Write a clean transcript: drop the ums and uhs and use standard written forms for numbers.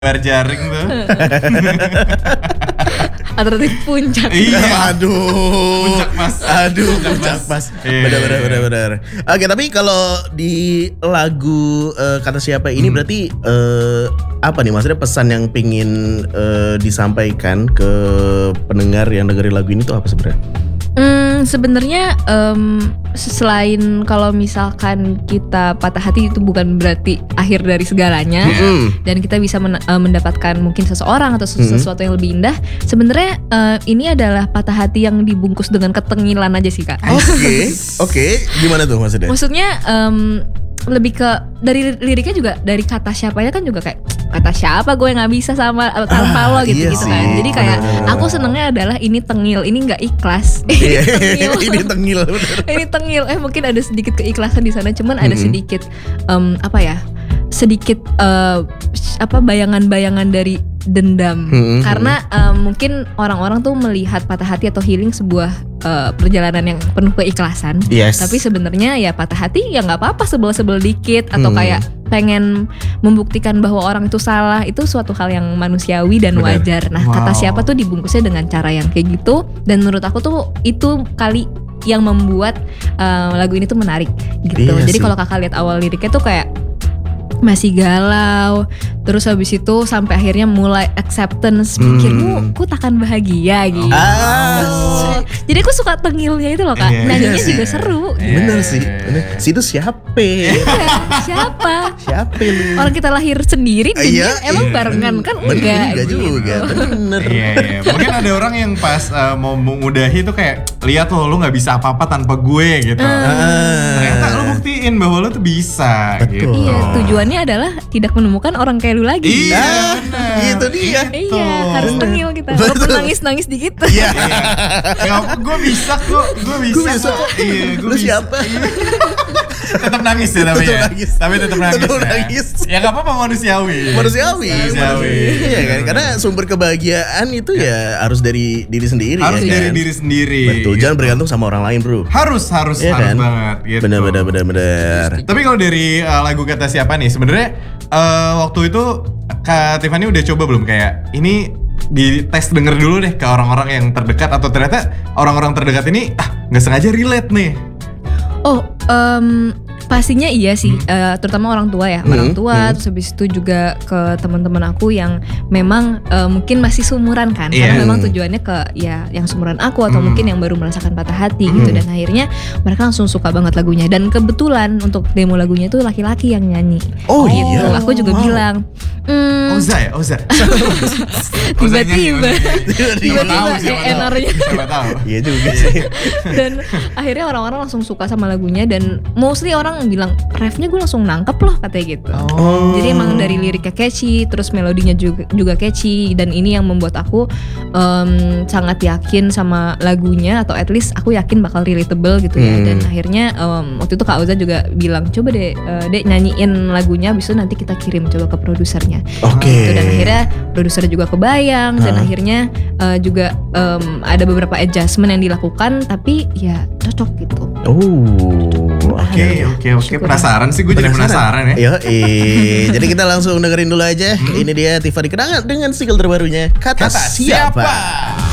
Bar jaring tuh. Alternatif puncak. Iya. Puncak pas. Benar. Oke, tapi kalau di lagu Kata Siapa ini berarti apa nih, maksudnya pesan yang pingin disampaikan ke pendengar yang dengerin lagu ini tuh apa sebenarnya? Sebenarnya selain kalau misalkan kita patah hati itu bukan berarti akhir dari segalanya, dan kita bisa mendapatkan mungkin seseorang atau sesuatu yang lebih indah. Sebenarnya ini adalah patah hati yang dibungkus dengan ketengilan aja sih, Kak. Oke. Gimana tuh maksudnya? Maksudnya lebih ke dari liriknya juga, dari kata siapanya kan juga kayak kata siapa gue nggak bisa sama tanpa lo gitu kan. Jadi kayak aku senengnya adalah ini tengil, ini nggak ikhlas. Ini tengil. Ini tengil. Mungkin ada sedikit keikhlasan di sana, cuman ada sedikit sedikit bayangan-bayangan dari dendam. Karena mungkin orang-orang tuh melihat patah hati atau healing sebuah perjalanan yang penuh keikhlasan. Tapi sebenarnya ya patah hati ya nggak apa-apa, sebel-sebel dikit atau kayak pengen membuktikan bahwa orang itu salah, itu suatu hal yang manusiawi dan wajar. Nah, Kata Siapa tuh dibungkusnya dengan cara yang kayak gitu, dan menurut aku tuh itu kali yang membuat lagu ini tuh menarik gitu. Jadi kalau kakak lihat awal liriknya tuh kayak masih galau, terus habis itu sampai akhirnya mulai acceptance, pikirmu ku takkan bahagia gitu. Jadi aku suka tengilnya itu loh, Kak. Nyanyinya juga seru. Bener sih. Si itu siapa? Siapa lu? Orang kita lahir sendiri, emang barengan kan? Enggak juga. Bener. Mungkin ada orang yang pas mau mengudahi tuh kayak lihat lu nggak bisa apa-apa tanpa gue gitu. Ternyata lu buktiin bahwa lu tuh bisa. Betul. Gitu. Iya, tujuannya adalah tidak menemukan orang kayak lu lagi. Itu dia. Iya, harus tengil kita. Walaupun nangis-nangis dikit. Iya. Gue bisa kok. Lu siapa? Tetap nangis ya tapi ya. Tapi tetap nangis. Ya nggak apa-apa, manusiawi. Iya kan, karena sumber kebahagiaan itu ya harus dari diri sendiri. Harus dari diri sendiri. Betul, jangan bergantung sama orang lain, bro. Harus kan? banget. Gitu. Benar. Tapi kalau dari lagu Kata Siapa nih, sebenarnya waktu itu Kak Tiffany udah coba belum kayak ini di tes denger dulu deh ke orang-orang yang terdekat, atau ternyata orang-orang terdekat ini nggak sengaja relate nih? Pastinya iya sih, terutama orang tua ya, orang tua. Terus habis itu juga ke teman-teman aku yang memang mungkin masih seumuran kan, karena memang tujuannya ke ya yang seumuran aku atau mungkin yang baru merasakan patah hati gitu. Dan akhirnya mereka langsung suka banget lagunya. Dan kebetulan untuk demo lagunya itu laki-laki yang nyanyi. Gitu. Aku juga bilang, Oza. tiba-tiba ENR-nya. Iya juga sih. Dan akhirnya orang-orang langsung suka sama lagunya, dan mostly orang bilang refnya gue langsung nangkep loh katanya gitu. Jadi emang dari liriknya catchy, terus melodinya juga catchy, dan ini yang membuat aku sangat yakin sama lagunya, atau at least aku yakin bakal relatable gitu ya. Dan akhirnya waktu itu Kak Oza juga bilang coba deh Dek nyanyiin lagunya, abis itu nanti kita kirim coba ke produsernya. Gitu. Dan akhirnya produser juga kebayang, dan akhirnya juga ada beberapa adjustment yang dilakukan, tapi ya cocok gitu. Oke. Penasaran sih, gue jadi penasaran ya. Jadi kita langsung dengerin dulu aja. Ini dia Tiffany Kenangan dengan single terbarunya Kata Siapa.